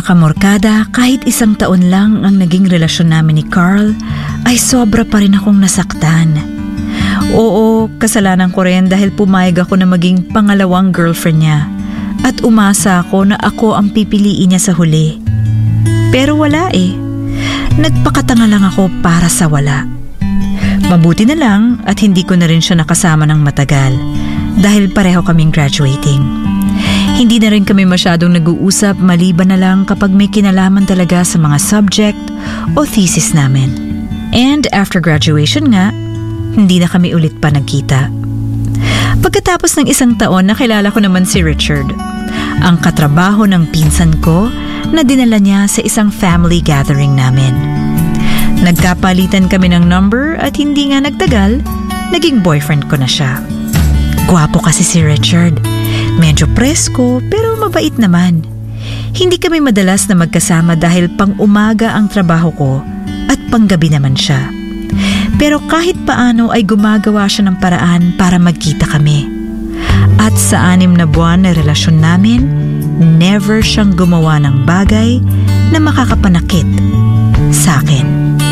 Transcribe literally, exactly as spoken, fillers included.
mga kamorkada, kahit isang taon lang ang naging relasyon namin ni Carl, ay sobra pa rin akong nasaktan. Oo, kasalanan ko rin dahil pumayag ako na maging pangalawang girlfriend niya at umasa ako na ako ang pipiliin niya sa huli. Pero wala eh. Nagpakatanga lang ako para sa wala. Mabuti na lang at hindi ko na rin siya nakasama ng matagal dahil pareho kaming graduating. Hindi na rin kami masyadong nag-uusap maliban na lang kapag may kinalaman talaga sa mga subject o thesis namin. And after graduation nga, hindi na kami ulit pa nagkita. Pagkatapos ng isang taon, nakilala ko naman si Richard, ang katrabaho ng pinsan ko na dinala niya sa isang family gathering namin. Nagkapalitan kami ng number at hindi nga nagtagal, naging boyfriend ko na siya. Gwapo kasi si Richard. Medyo presko pero mabait naman. Hindi kami madalas na magkasama dahil pang umaga ang trabaho ko at panggabi naman siya. Pero kahit paano ay gumagawa siya ng paraan para magkita kami. At sa anim na buwan na relasyon namin, never siyang gumawa ng bagay na makakapanakit sa akin.